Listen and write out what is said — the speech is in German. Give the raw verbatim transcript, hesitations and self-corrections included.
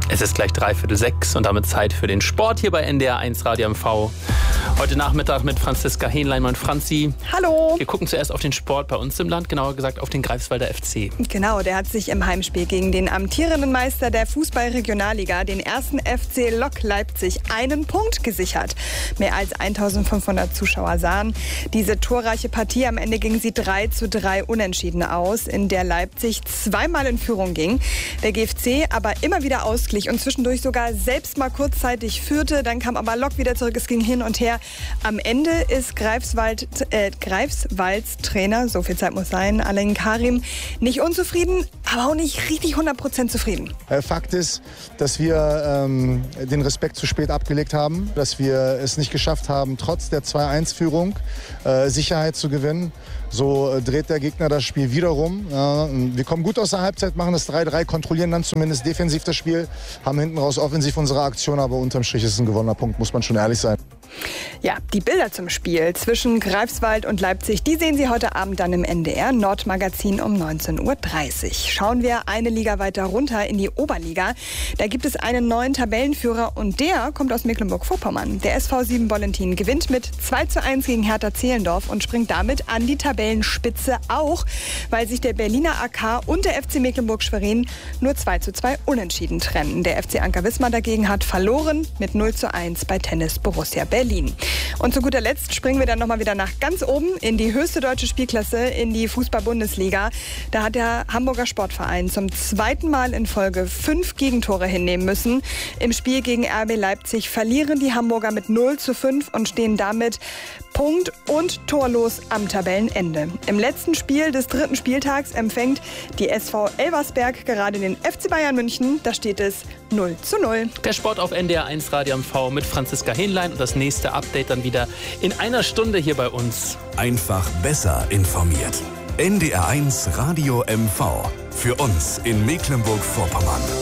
Es ist gleich dreiviertel sechs und damit Zeit für den Sport hier bei N D R eins Radio M V. Heute Nachmittag mit Franziska Hähnlein und Franzi. Hallo. Wir gucken zuerst auf den Sport bei uns im Land, genauer gesagt auf den Greifswalder F C. Genau, der hat sich im Heimspiel gegen den amtierenden Meister der Fußball-Regionalliga, den ersten F C Lok Leipzig, einen Punkt gesichert. Mehr als eintausendfünfhundert Zuschauer sahen diese torreiche Partie. Am Ende ging sie drei zu drei unentschieden aus, in der Leipzig zweimal in Führung ging. Der G F C aber immer wieder ausglich und zwischendurch sogar selbst mal kurzzeitig führte. Dann kam aber Lok wieder zurück, es ging hin und her. Am Ende ist Greifswald, äh, Greifswalds Trainer, so viel Zeit muss sein, Alain Karim, nicht unzufrieden, aber auch nicht richtig hundert Prozent zufrieden. Fakt ist, dass wir ähm, den Respekt zu spät abgelegt haben, dass wir es nicht geschafft haben, trotz der zwei eins Führung äh, Sicherheit zu gewinnen. So äh, dreht der Gegner das Spiel wieder rum. Äh, wir kommen gut aus der Halbzeit, machen das drei drei, kontrollieren dann zumindest defensiv das Spiel, haben hinten raus offensiv unsere Aktion, aber unterm Strich ist es ein gewonnener Punkt, muss man schon ehrlich sein. Ja, die Bilder zum Spiel zwischen Greifswald und Leipzig, die sehen Sie heute Abend dann im N D R Nordmagazin um neunzehn Uhr dreißig. Schauen wir eine Liga weiter runter in die Oberliga. Da gibt es einen neuen Tabellenführer und der kommt aus Mecklenburg-Vorpommern. Der S V sieben Bollentin gewinnt mit zwei zu eins gegen Hertha Zehlendorf und springt damit an die Tabellenspitze, auch weil sich der Berliner A K und der F C Mecklenburg-Schwerin nur zwei zu zwei unentschieden trennen. Der F C Anker Wismar dagegen hat verloren mit null zu eins bei Tennis Borussia Berlin. Und zu guter Letzt springen wir dann nochmal wieder nach ganz oben in die höchste deutsche Spielklasse, in die Fußball-Bundesliga. Da hat der Hamburger Sportverein zum zweiten Mal in Folge fünf Gegentore hinnehmen müssen. Im Spiel gegen R B Leipzig verlieren die Hamburger mit null zu fünf und stehen damit punkt- und torlos am Tabellenende. Im letzten Spiel des dritten Spieltags empfängt die S V Elversberg gerade den F C Bayern München. Da steht es null zu null. Der Sport auf N D R eins Radio M V mit Franziska Hähnlein und das nächste Update dann wieder in einer Stunde hier bei uns. Einfach besser informiert. N D R eins Radio M V. Für uns in Mecklenburg-Vorpommern.